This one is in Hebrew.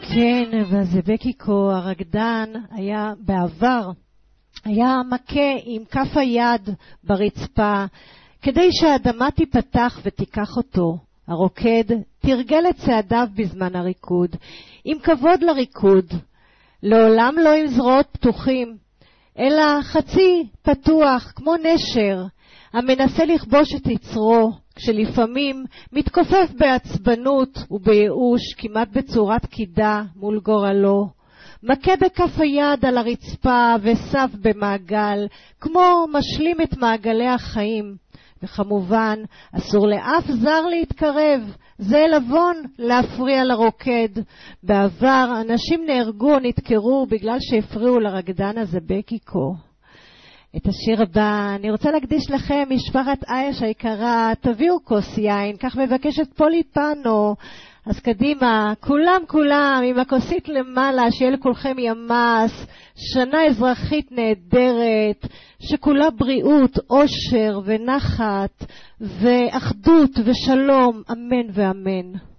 כן, והזבקיקו הרקדן היה בעבר, היה מכה עם כף היד ברצפה, כדי שהאדמה תיפתח ותיקח אותו. הרוקד תרגל את צעדיו בזמן הריקוד, עם כבוד לריקוד, לעולם לא עם זרועות פתוחים, אלא חצי פתוח כמו נשר, המנסה לכבוש את יצרו, כשלפעמים מתכופף בעצבנות ובייאוש כמעט בצורת קידה מול גורלו, מכה בכף היד על הרצפה וסף במעגל, כמו משלים את מעגלי החיים. וכמובן, אסור לאף זר להתקרב, זה לבון להפריע לרוקד. בעבר אנשים נהרגו או נתקרו בגלל שהפריעו לרקדן הזה בקיקו. את השיר הבא אני רוצה להקדיש לכם, משפחת אייש היקרה, תביאו כוס יין, כך מבקשת פולי פאנו. אז קדימה, כולם עם הכוסית למעלה, שיהיה לכולכם ימס, שנה אזרחית נהדרת, שכולה בריאות, אושר ונחת ואחדות ושלום, אמן ואמן.